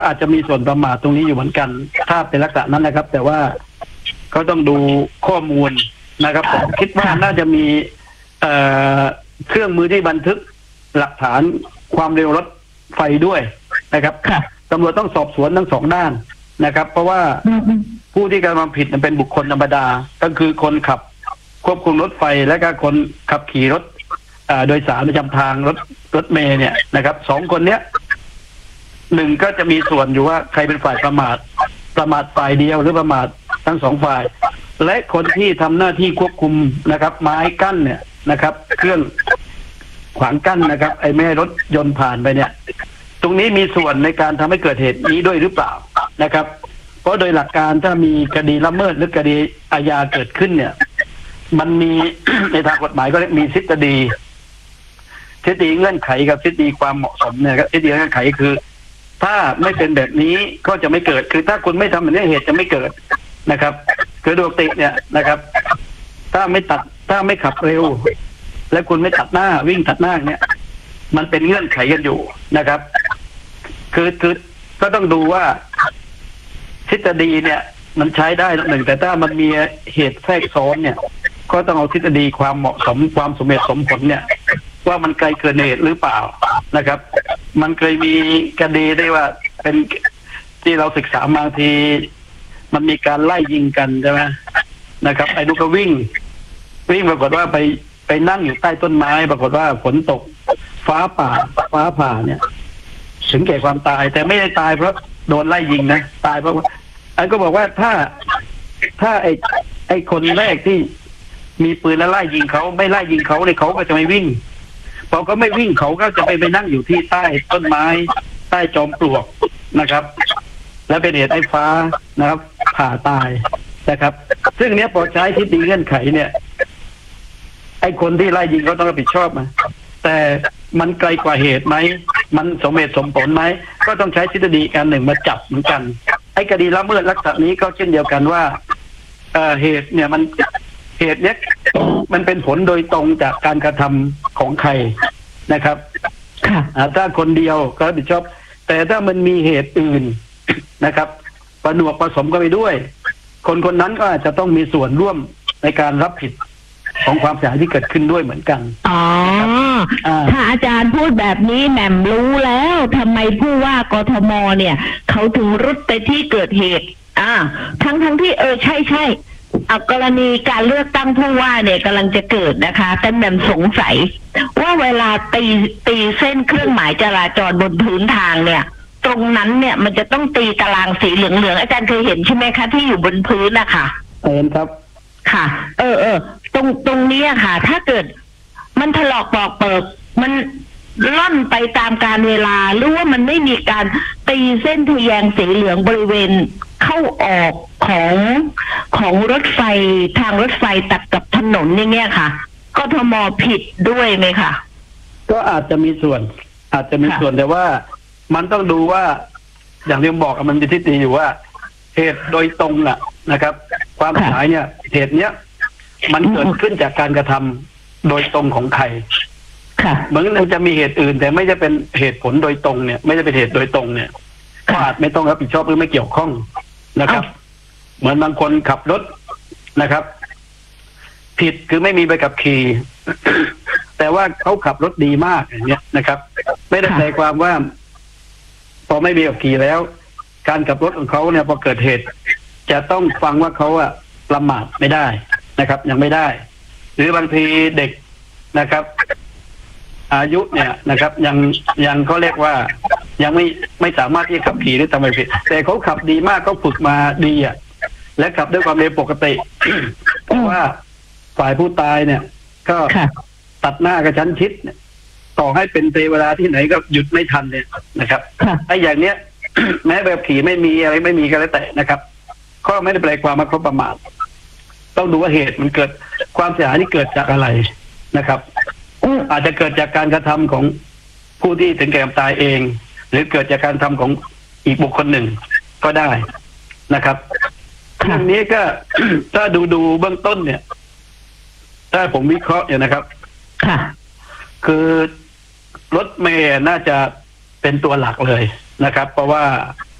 อาจจะมีส่วนประมาทตรงนี้อยู่เหมือนกันถ้าเป็นลักษณะนั้นนะครับแต่ว่าก็ต้องดูข้อมูลนะครับผมคิดว่าน่าจะมีเครื่องมือที่บันทึกหลักฐานความเร็วรถไฟด้วยนะครับตำรวจต้องสอบสวนทั้งสองด้านนะครับเพราะว่าผู้ที่กระทำผิดเป็นบุคคลธรรมดาก็คือคนขับควบคุมรถไฟและก็คนขับขี่รถโดยสารประจำทางรถเมล์เนี่ยนะครับสองคนเนี้ยหนึ่งก็จะมีส่วนอยู่ว่าใครเป็นฝ่ายประมาทฝ่ายเดียวหรือประมาททั้งสองฝ่ายและคนที่ทำหน้าที่ควบคุมนะครับไม้กั้นเนี่ยนะครับเครื่องขวางกั้นนะครับไอ้ไม่ให้รถยนต์ผ่านไปเนี่ยตรงนี้มีส่วนในการทำให้เกิดเหตุนี้ด้วยหรือเปล่านะครับเพราะโดยหลักการถ้ามีคดีละเมิดหรือคดีอาญาเกิดขึ้นเนี่ยมันมี ในทางกฎหมายก็มีทฤษฎีเงื่อนไขกับทฤษฎีความเหมาะสมเนี่ยครับทฤษฎีเงื่อนไขคือถ้าไม่เป็นแบบนี้ก็จะไม่เกิดคือถ้าคุณไม่ทำแบบนี้เหตุจะไม่เกิดนะครับคือโดยปกติเนี่ยนะครับถ้าไม่ขับเร็วและคุณไม่ตัดหน้าวิ่งตัดหน้าเนี่ยมันเป็นเงื่อนไขกันอยู่นะครับคือก็ต้องดูว่าทฤษฎีเนี่ยมันใช้ได้หนึ่งแต่ถ้ามันมีเหตุแทรกซ้อนเนี่ยก็ต้องเอาทฤษฎีความเหมาะสมความสมเหตุสมผลเนี่ยว่ามันไกลเกินเหตุหรือเปล่านะครับมันเคยมีคดีได้ว่าเป็นที่เราศึกษาบางทีมันมีการไล่ยิงกันใช่ไหมนะครับไอ้ลูกก็วิ่งปรากฏว่าไปนั่งอยู่ใต้ต้นไม้ปรากฏว่าฝนตกฟ้าผ่าเนี่ยถึงแก่ความตายแต่ไม่ได้ตายเพราะโดนไล่ยิงนะตายเพราะอันก็บอกว่าถ้าไอ้คนแรกที่มีปืนแล้วไล่ยิงเขาไม่ไล่ยิงเขาเลยเขาก็จะไม่วิ่งพอเขาไม่วิ่งเขาก็จะไปนั่งอยู่ที่ใต้ต้นไม้ใต้จอมปลวกนะครับและเป็นเหตุไอ้ฟ้านะครับผ่าตายนะครับซึ่งเนี้ยพอใช้ทฤษฎีเงื่อนไขเนี่ยไอ้คนที่ไล่ยิงเขาต้องรับผิดชอบนะแต่มันไกลกว่าเหตุไหมมันสมเหตุสมผลไหมก็ต้องใช้ทฤษฎีการหนึ่งมาจับเหมือนกันไอ้คดีละเมิดลักษณะนี้ก็เช่นเดียวกันว่าเหตุเนี่ยเหตุเนี้ยมันเป็นผลโดยตรงจากการกระทำของใครนะครับถ้าคนเดียวก็รับผิดชอบแต่ถ้ามันมีเหตุอื่นนะครับประนวกผสมกันไปด้วยคนนั้นก็อาจจะต้องมีส่วนร่วมในการรับผิดของความเสียหายที่เกิดขึ้นด้วยเหมือนกันถ้าอาจารย์พูดแบบนี้แหม่มรู้แล้วทำไมผู้ว่ากทมเนี่ยเขาถึงรุดไปที่เกิดเหตุทั้งที่ใช่กรณีการเลือกตั้งผู้ว่าเนี่ยกำลังจะเกิดนะคะแต่แหม่มสงสัยว่าเวลาตีเส้นเครื่องหมายจราจรบนพื้นทางเนี่ยตรงนั้นเนี่ยมันจะต้องตีตารางสีเหลืองๆอาจารย์เคยเห็นใช่ไหมคะที่อยู่บนพื้นนะคะเห็นครับค่ะตรงนี้ค่ะถ้าเกิดมันถลอกปอกเปิกมันล่อนไปตามการเวลาหรือว่ามันไม่มีการตีเส้นทะแยงสีเหลืองบริเวณเข้าออกของรถไฟทางรถไฟตัดกับถนนอย่างเงี้ยค่ะกทมผิดด้วยไหมคะก็อาจจะมีส่วนแต่ว่ามันต้องดูว่าอย่างที่ผมบอกมันมีทฤษฎีอยู่ว่าเหตุโดยตรงนะครับความเสียหายเนี่ยเหตุเนี้ยมันเกิดขึ้นจากการกระทำโดยตรงของใครเหมือนมันจะมีเหตุอื่นแต่ไม่จะเป็นเหตุผลโดยตรงเนี่ยไม่จะเป็นเหตุโดยตรงเนี่ยก็อาจไม่ต้องรับผิดชอบหรือไม่เกี่ยวข้องนะครับเหมือนบางคนขับรถนะครับผิดคือไม่มีใบขับขี่ แต่ว่าเขาขับรถดีมากอย่างเงี้ยนะครับไม่ได้ใจความว่าพอไม่มีใบขับขี่แล้วการขับรถของเขาเนี่ยพอเกิดเหตุจะต้องฟังว่าเขาประมาทไม่ได้นะครับยังไม่ได้หรือบางทีเด็กนะครับอายุเนี่ยนะครับยังเขาเรียกว่ายังไม่สามารถที่จะขับขี่หรือทำอะไรผิดแต่เขาขับดีมากเขาฝึกมาดีและขับด้วยความเร็วปกติเพราะว่าฝ่ายผู้ตายเนี่ยก็ตัดหน้ากระชั้นชิดต่อให้เป็นเวลาที่ไหนก็หยุดไม่ทันเนี่ยนะครับไอ้อย่างเนี้ย แม้แบบขี่ไม่มีอะไรไม่มีก็แล้วแต่นะครับก็ไม่ได้แปลความว่าเขาประมาทต้องดูว่าเหตุมันเกิดความเสียหายที่เกิดจากอะไรนะครับอาจจะเกิดจากการกระทำของผู้ที่ถึงแก่ความตายเองหรือเกิดจากการทำของอีกบุคคลหนึ่งก็ได้นะครับเรื่องนี้ก็ ถ้าดูเบื้องต้นเนี่ยถ้าผมวิเคราะห์เนี่ยนะครับคือรถเมล์น่าจะเป็นตัวหลักเลยนะครับ เพราะว่า